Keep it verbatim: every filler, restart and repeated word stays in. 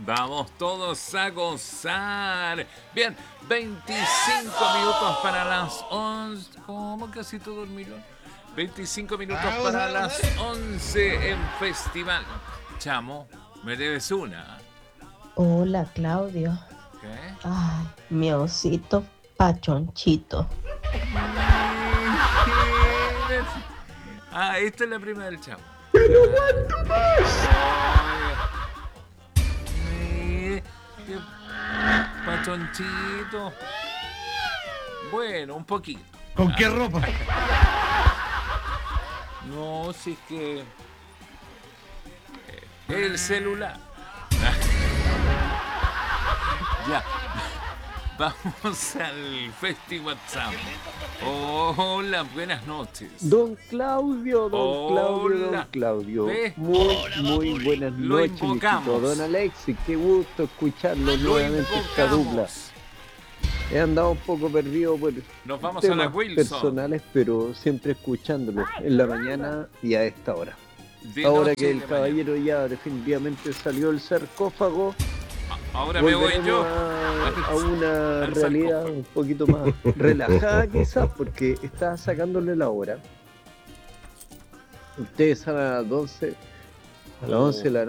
Vamos todos a gozar. Bien, veinticinco minutos para las once. ¿Cómo casito dormilón? veinticinco minutos Vamos, para vamos, las once en Festival. Chamo, me debes una. Hola, Claudio. ¿Qué? Ay, mi osito pachonchito. Ah, esta es la prima del chamo. ¡Pero cuánto más! Ay, qué pachonchito. Bueno, un poquito. ¿Con qué ropa? No, si es que... eh, el celular. Ya. Vamos al Festi WhatsApp. Hola, buenas noches. Don Claudio, don Claudio, Hola. don Claudio. ¿Ve? Muy, muy buenas Lo noches, invocamos. mijito. Don Alexis, qué gusto escucharlo Lo nuevamente esta dupla. invocamos. He andado un poco perdido por Nos vamos a la temas Wilson. personales, pero siempre escuchándolo en la mañana y a esta hora. De Ahora noche que y el de caballero ya definitivamente salió del sarcófago, mañana. Ahora me voy volveremos yo. a, a una Al realidad sarcófago. un poquito más relajada quizás, porque está sacándole la hora. Ustedes a las once, a las once de la